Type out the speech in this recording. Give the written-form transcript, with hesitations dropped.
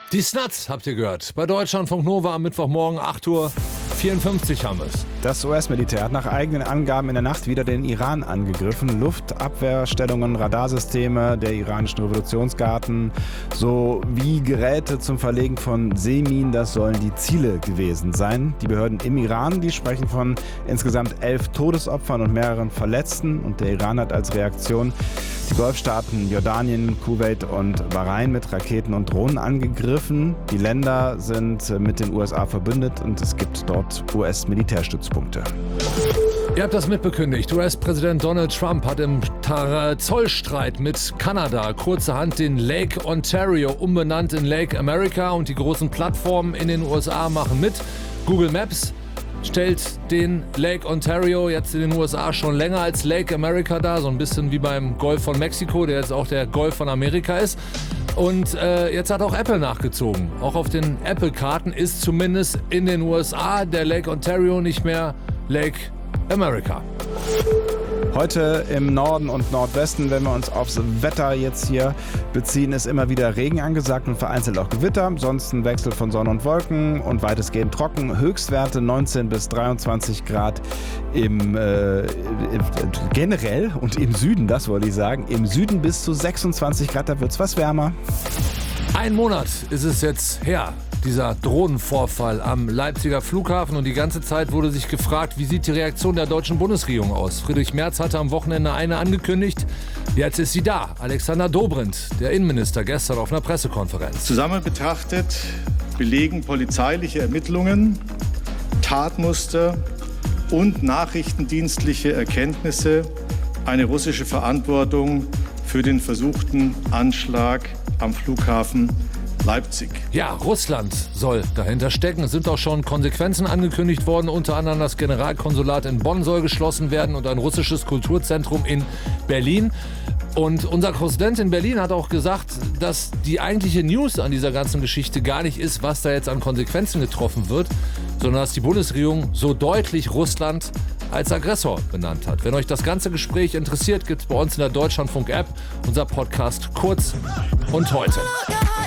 Die Snuts habt ihr gehört. Bei Deutschlandfunk Nova am Mittwochmorgen 8:54 Uhr haben wir es. Das US-Militär hat nach eigenen Angaben in der Nacht wieder den Iran angegriffen. Luftabwehrstellungen, Radarsysteme der iranischen Revolutionsgarden sowie Geräte zum Verlegen von Seeminen, das sollen die Ziele gewesen sein. Die Behörden im Iran, die sprechen von insgesamt 11 Todesopfern und mehreren Verletzten. Und der Iran hat als Reaktion die Golfstaaten Jordanien, Kuwait und Bahrain mit Raketen und Drohnen angegriffen. Die Länder sind mit den USA verbündet und es gibt dort US-Militärstützpunkte. Ihr habt das mitbekündigt. US-Präsident Donald Trump hat im Zollstreit mit Kanada kurzerhand den Lake Ontario umbenannt in Lake America und die großen Plattformen in den USA machen mit. Google Maps stellt den Lake Ontario jetzt in den USA schon länger als Lake America dar, so ein bisschen wie beim Golf von Mexiko, der jetzt auch der Golf von Amerika ist. Und jetzt hat auch Apple nachgezogen. Auch auf den Apple-Karten ist zumindest in den USA der Lake Ontario nicht mehr Lake America. Heute im Norden und Nordwesten, wenn wir uns aufs Wetter jetzt hier beziehen, ist immer wieder Regen angesagt und vereinzelt auch Gewitter. Ansonsten Wechsel von Sonne und Wolken und weitestgehend trocken. Höchstwerte 19 bis 23 Grad generell und im Süden, das wollte ich sagen. Im Süden bis zu 26 Grad, da wird es was wärmer. Ein Monat ist es jetzt her, dieser Drohnenvorfall am Leipziger Flughafen. Und die ganze Zeit wurde sich gefragt, wie sieht die Reaktion der deutschen Bundesregierung aus? Friedrich Merz hatte am Wochenende eine angekündigt. Jetzt ist sie da. Alexander Dobrindt, der Innenminister, gestern auf einer Pressekonferenz. Zusammen betrachtet belegen polizeiliche Ermittlungen, Tatmuster und nachrichtendienstliche Erkenntnisse eine russische Verantwortung für den versuchten Anschlag am Flughafen Leipzig. Ja, Russland soll dahinter stecken. Es sind auch schon Konsequenzen angekündigt worden. Unter anderem das Generalkonsulat in Bonn soll geschlossen werden und ein russisches Kulturzentrum in Berlin. Und unser Korrespondent in Berlin hat auch gesagt, dass die eigentliche News an dieser ganzen Geschichte gar nicht ist, was da jetzt an Konsequenzen getroffen wird, sondern dass die Bundesregierung so deutlich Russland als Aggressor benannt hat. Wenn euch das ganze Gespräch interessiert, gibt es bei uns in der Deutschlandfunk-App unser Podcast Kurz und Heute.